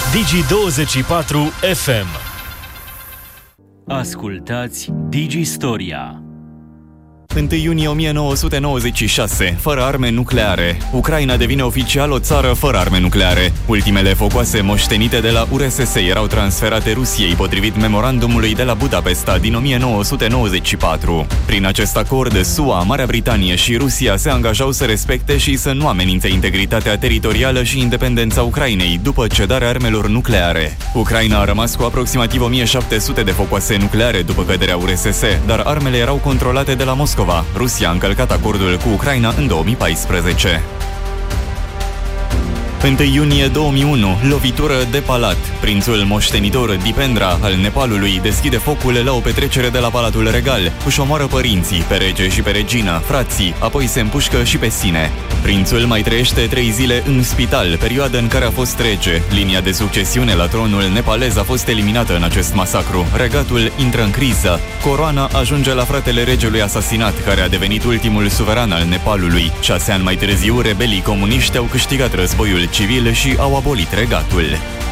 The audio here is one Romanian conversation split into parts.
Digi24 FM. Ascultați Digistoria. 1 iunie 1996, fără arme nucleare. Ucraina devine oficial o țară fără arme nucleare. Ultimele focoase moștenite de la URSS erau transferate Rusiei, potrivit memorandumului de la Budapesta din 1994. Prin acest acord, SUA, Marea Britanie și Rusia se angajau să respecte și să nu amenințe integritatea teritorială și independența Ucrainei după cedarea armelor nucleare. Ucraina a rămas cu aproximativ 1700 de focoase nucleare după căderea URSS, dar armele erau controlate de la Moscova. Rusia a încălcat acordul cu Ucraina în 2014. 1 iunie 2001, lovitură de palat. Prințul moștenitor Dipendra al Nepalului deschide focul la o petrecere de la Palatul Regal. Își omoară părinții, pe rege și pe regină, frații, apoi se împușcă și pe sine. Prințul mai trăiește 3 zile în spital, perioadă în care a fost rege. Linia de succesiune la tronul nepalez a fost eliminată în acest masacru. Regatul intră în criză. Coroana ajunge la fratele regelui asasinat, care a devenit ultimul suveran al Nepalului. 6 ani mai târziu, rebelii comuniști au câștigat războiul civil și au abolit regatul.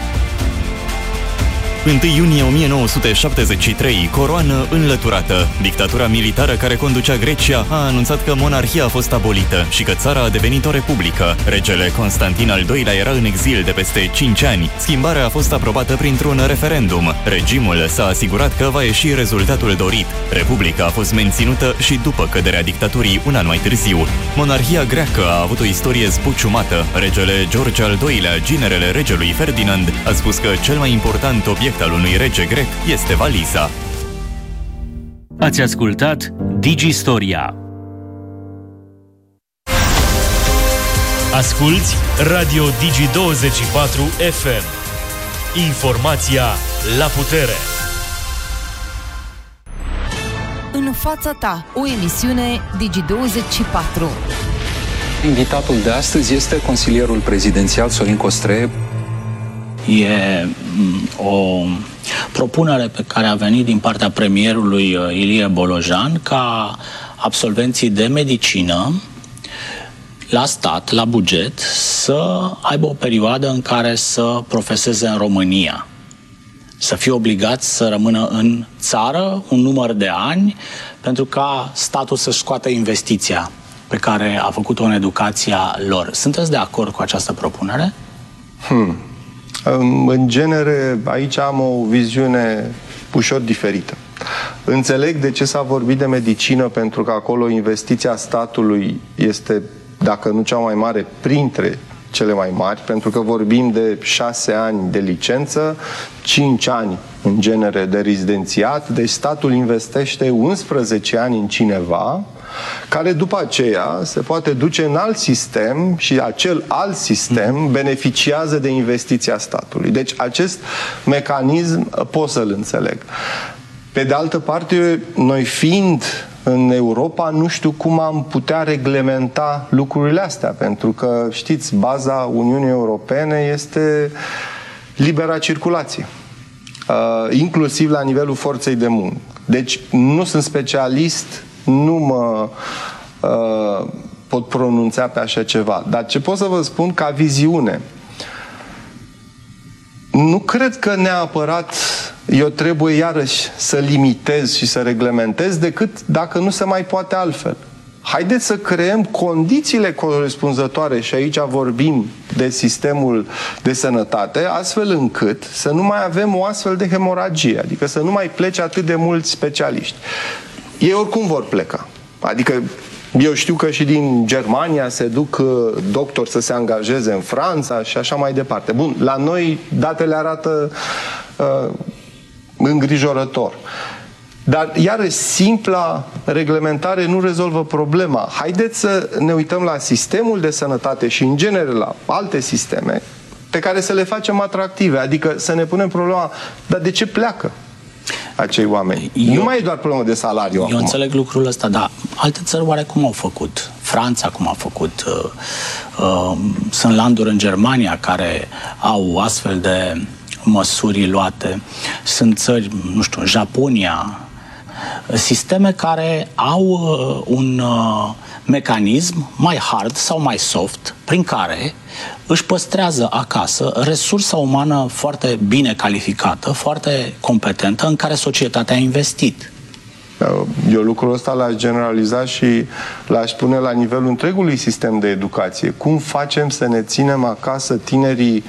1 iunie 1973, coroană înlăturată. Dictatura militară care conducea Grecia a anunțat că monarhia a fost abolită și că țara a devenit o republică. Regele Constantin al II-lea era în exil de peste 5 ani. Schimbarea a fost aprobată printr-un referendum. Regimul s-a asigurat că va ieși rezultatul dorit. Republica a fost menținută și după căderea dictaturii un an mai târziu. Monarhia greacă a avut o istorie zbuciumată. Regele George al II-lea, ginerele regelui Ferdinand, a spus că cel mai important obiect al unui rege grec este valiza. Ați ascultat Digistoria. Asculți Radio Digi24 FM. Informația la putere. În fața ta, o emisiune Digi24. Invitatul de astăzi este consilierul prezidențial Sorin Costre. E o propunere pe care a venit din partea premierului Ilie Bolojan ca absolvenții de medicină la stat, la buget, să aibă o perioadă în care să profeseze în România. Să fie obligați să rămână în țară un număr de ani pentru ca statul să-și scoată investiția pe care a făcut-o în educația lor. Sunteți de acord cu această propunere? În genere, aici am o viziune ușor diferită. Înțeleg de ce s-a vorbit de medicină, pentru că acolo investiția statului este, dacă nu cea mai mare, printre cele mai mari, pentru că vorbim de 6 ani de licență, 5 ani în genere de rezidențiat, deci statul investește 11 ani în cineva care după aceea se poate duce în alt sistem și acel alt sistem beneficiază de investiția statului. Deci acest mecanism pot să-l înțeleg. Pe de altă parte, noi fiind în Europa, nu știu cum am putea reglementa lucrurile astea, pentru că, știți, baza Uniunii Europene este libera circulație, inclusiv la nivelul forței de muncă. Deci nu sunt specialist, nu mă pot pronunța pe așa ceva. Dar ce pot să vă spun ca viziune, nu cred că neapărat eu trebuie iarăși să limitez și să reglementez, decât dacă nu se mai poate altfel. Haideți să creăm condițiile corespunzătoare, și aici vorbim de sistemul de sănătate, astfel încât să nu mai avem o astfel de hemoragie, adică să nu mai plece atât de mulți specialiști. Ei oricum vor pleca. Adică eu știu că și din Germania se duc doctori să se angajeze în Franța și așa mai departe. Bun, la noi datele arată îngrijorător. Dar, iarăși, simpla reglementare nu rezolvă problema. Haideți să ne uităm la sistemul de sănătate și, în genere, la alte sisteme pe care să le facem atractive. Adică să ne punem problema, dar de ce pleacă acei oameni? Nu mai e doar problemă de salariu acum. Eu înțeleg lucrul ăsta, dar alte țări oare cum au făcut? Franța cum a făcut? Sunt landuri în Germania care au astfel de măsuri luate. Sunt țări, nu știu, Japonia. sisteme care au un mecanism mai hard sau mai soft, prin care își păstrează acasă resursa umană foarte bine calificată, foarte competentă, în care societatea a investit. Eu lucrul ăsta l-aș generaliza și l-aș pune la nivelul întregului sistem de educație. Cum facem să ne ținem acasă tinerii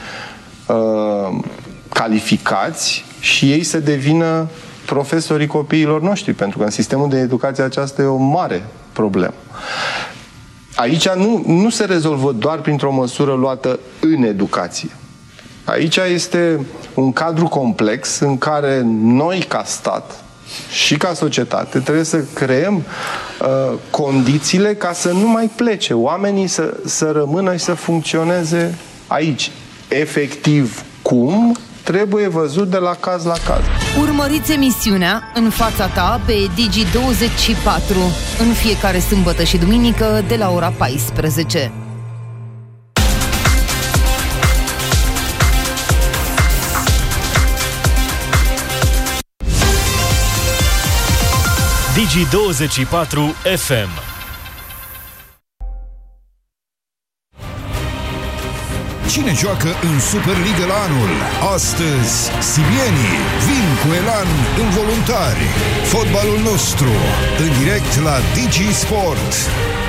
calificați și ei să devină profesorii copiilor noștri? Pentru că în sistemul de educație aceasta e o mare problemă. Aici nu se rezolvă doar printr-o măsură luată în educație. Aici este un cadru complex în care noi, ca stat și ca societate, trebuie să creăm condițiile ca să nu mai plece oamenii, să rămână și să funcționeze aici. Efectiv, cum? Trebuie văzut de la caz la caz. Urmăriți emisiunea În fața ta pe Digi24 în fiecare sâmbătă și duminică de la ora 14. Digi24 FM. Cine joacă în Superliga la anul? Astăzi, sirienii vin cu elan involuntari. Fotbalul nostru, în direct la Digi Sport.